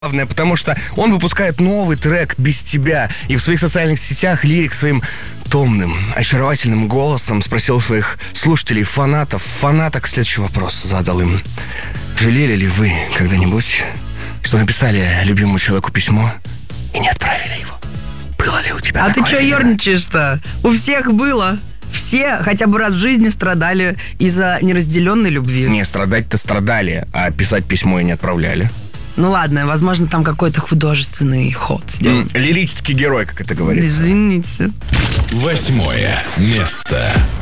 Главное, потому что он выпускает новый трек «Без тебя» и в своих социальных сетях лирик своим томным, очаровательным голосом спросил своих слушателей, фанаток следующий вопрос задал им. Жалели ли вы когда-нибудь, что написали любимому человеку письмо и не отправили его? Было ли у тебя такое? А ты что ерничаешь-то? У всех было. Все хотя бы раз в жизни страдали из-за неразделенной любви. Не, страдать-то страдали, а писать письмо и не отправляли. Ну ладно, возможно, там какой-то художественный ход сделан. Лирический герой, как это говорится. Извините. 8 место.